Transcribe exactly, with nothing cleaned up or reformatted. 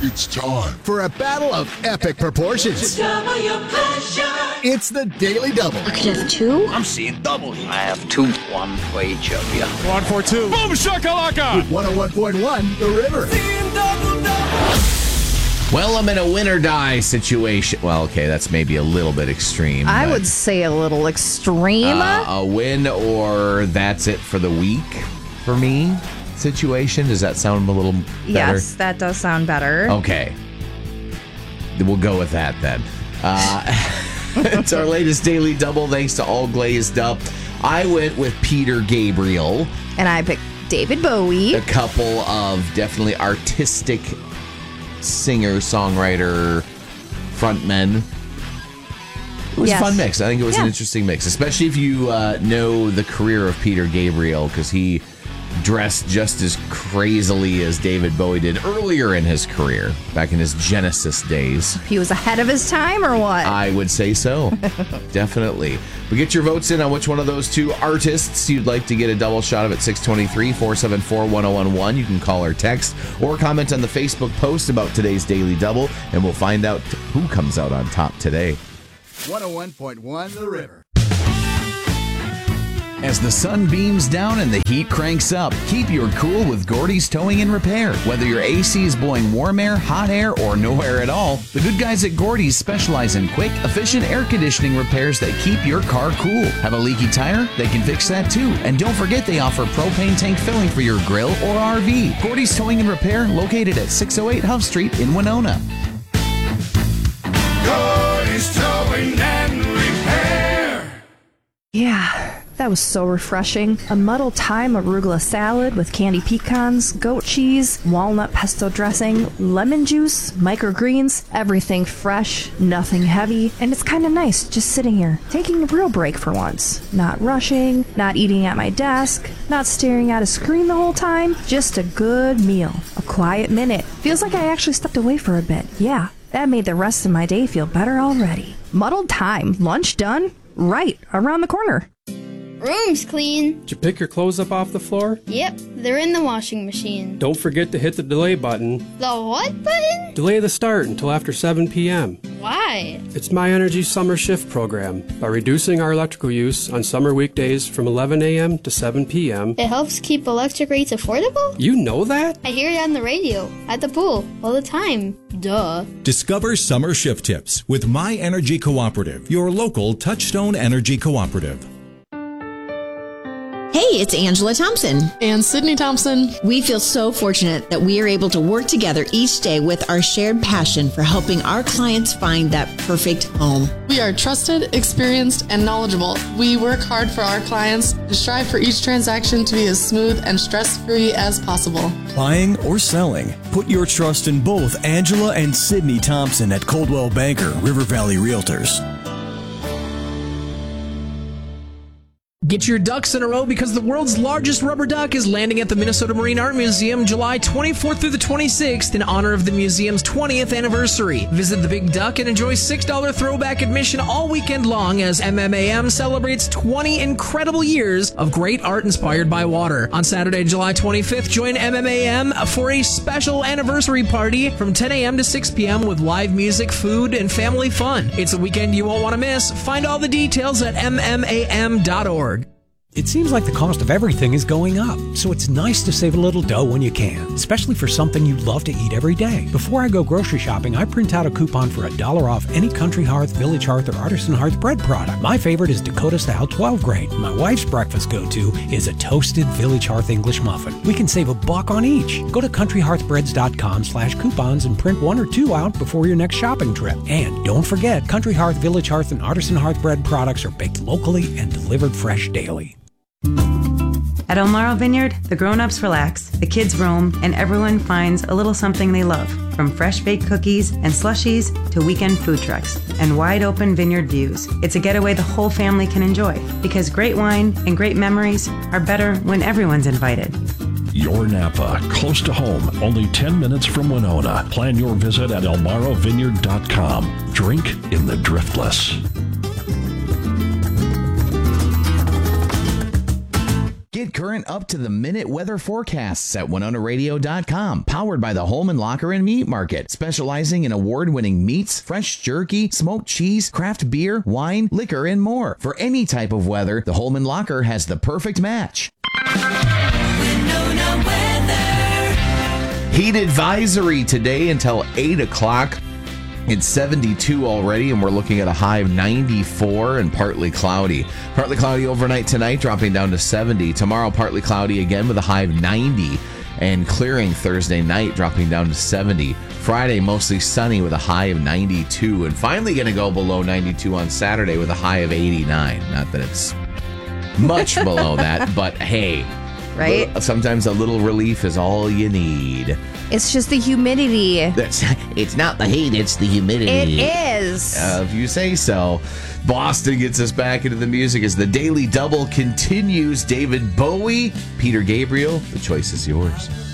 It's time for a battle of epic proportions. Discover your pleasure. It's the Daily Double. I could have two. I'm seeing double here. I have two. One for each of you. One for two. Boom shakalaka! With one oh one point one, The River. Well, I'm in a win or die situation. Well, okay, that's maybe a little bit extreme. I would say a little extreme. Uh, a win or that's it for the week for me situation. Does that sound a little better? Yes, that does sound better. Okay. We'll go with that then. Uh, it's our latest Daily Double, thanks to All Glazed Up. I went with Peter Gabriel. And I picked David Bowie. A couple of definitely artistic singer, songwriter, frontmen. It was Yes. a fun mix. I think it was Yeah. an interesting mix, especially if you uh, know the career of Peter Gabriel, because he dressed just as crazily as David Bowie did earlier in his career, back in his Genesis days. He was ahead of his time or what? I would say so. Definitely. But get your votes in on which one of those two artists you'd like to get a double shot of at six two three, four seven four, one oh one one. You can call or text or comment on the Facebook post about today's Daily Double, and we'll find out who comes out on top today. one oh one point one, The River. As the sun beams down and the heat cranks up, keep your cool with Gordy's Towing and Repair. Whether your A C is blowing warm air, hot air, or no air at all, the good guys at Gordy's specialize in quick, efficient air conditioning repairs that keep your car cool. Have a leaky tire? They can fix that too. And don't forget they offer propane tank filling for your grill or R V. Gordy's Towing and Repair, located at six oh eight Huff Street in Winona. Gordy's Towing and Repair. Yeah, that was so refreshing. A muddled thyme arugula salad with candy pecans, goat cheese, walnut pesto dressing, lemon juice, microgreens, everything fresh, nothing heavy, and it's kind of nice just sitting here, taking a real break for once. Not rushing, not eating at my desk, not staring at a screen the whole time, just a good meal, a quiet minute. Feels like I actually stepped away for a bit. Yeah, that made the rest of my day feel better already. Muddled thyme, lunch done? Right around the corner. Room's clean. Did you pick your clothes up off the floor? Yep, they're in the washing machine. Don't forget to hit the delay button. The what button? Delay the start until after seven p.m. Why? It's My Energy Summer Shift program. By reducing our electrical use on summer weekdays from eleven a.m. to seven p.m. It helps keep electric rates affordable? You know that? I hear it on the radio, at the pool, all the time. Duh. Discover summer shift tips with My Energy Cooperative, your local Touchstone Energy Cooperative. Hey, it's Angela Thompson. And Sydney Thompson. We feel so fortunate that we are able to work together each day with our shared passion for helping our clients find that perfect home. We are trusted, experienced, and knowledgeable. We work hard for our clients and strive for each transaction to be as smooth and stress-free as possible. Buying or selling? Put your trust in both Angela and Sydney Thompson at Coldwell Banker River Valley Realtors. Get your ducks in a row because the world's largest rubber duck is landing at the Minnesota Marine Art Museum July twenty-fourth through the twenty-sixth in honor of the museum's twentieth anniversary. Visit the Big Duck and enjoy six dollars throwback admission all weekend long as M M A M celebrates twenty incredible years of great art inspired by water. On Saturday, July twenty-fifth, join M M A M for a special anniversary party from ten a.m. to six p.m. with live music, food, and family fun. It's a weekend you won't want to miss. Find all the details at m m a m dot org. It seems like the cost of everything is going up, so it's nice to save a little dough when you can, especially for something you love to eat every day. Before I go grocery shopping, I print out a coupon for a dollar off any Country Hearth, Village Hearth, or Artisan Hearth bread product. My favorite is Dakota Style twelve grain. My wife's breakfast go-to is a toasted Village Hearth English muffin. We can save a buck on each. Go to country hearth breads dot com slash coupons and print one or two out before your next shopping trip. And don't forget, Country Hearth, Village Hearth, and Artisan Hearth bread products are baked locally and delivered fresh daily. At El Maro Vineyard, the grown-ups relax, the kids roam, and everyone finds a little something they love. From fresh baked cookies and slushies to weekend food trucks and wide-open vineyard views. It's a getaway the whole family can enjoy because great wine and great memories are better when everyone's invited. Your Napa, close to home, only ten minutes from Winona. Plan your visit at el maro vineyard dot com. Drink in the Driftless. Get Get current up-to-the-minute weather forecasts at Winona Radio dot com. Powered by the Holman Locker and Meat Market, specializing in award-winning meats, fresh jerky, smoked cheese, craft beer, wine, liquor, and more. For any type of weather, the Holman Locker has the perfect match. Winona weather. Heat advisory today until eight o'clock. It's seventy-two already, and we're looking at a high of ninety-four and partly cloudy. Partly cloudy overnight tonight, dropping down to seventy. Tomorrow, partly cloudy again with a high of ninety, and clearing Thursday night, dropping down to seventy. Friday, mostly sunny with a high of ninety-two, and finally going to go below ninety-two on Saturday with a high of eighty-nine. Not that it's much below that, but hey. Right? Sometimes a little relief is all you need. It's just the humidity. That's, it's not the heat, it's the humidity. It is. Uh, if you say so. Boston gets us back into the music as the Daily Double continues. David Bowie, Peter Gabriel, the choice is yours.